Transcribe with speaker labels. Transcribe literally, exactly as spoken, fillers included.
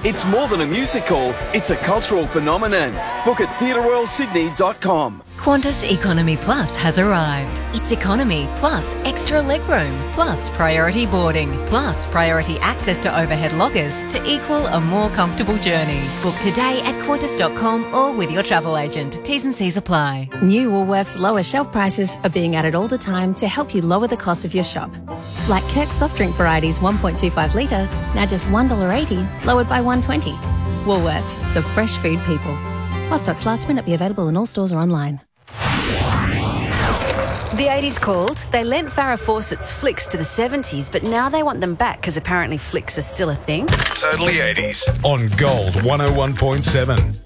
Speaker 1: It's more than a musical, it's a cultural phenomenon. Book at theatre royal sydney dot com.
Speaker 2: Qantas Economy Plus has arrived. It's economy plus extra legroom, plus priority boarding, plus priority access to overhead lockers to equal a more comfortable journey. Book today at qantas dot com or with your travel agent. T's and C's apply.
Speaker 3: New Woolworths lower shelf prices are being added all the time to help you lower the cost of your shop. Like Kirk soft drink varieties one point two five litre, now just one dollar eighty, lowered by one dollar twenty. Woolworths, the fresh food people. While stocks last, may not be available in all stores or online.
Speaker 4: The eighties called. They lent Farrah Fawcett's flicks to the seventies, but now they want them back because apparently flicks are still a thing.
Speaker 5: Totally eighties on Gold one oh one point seven.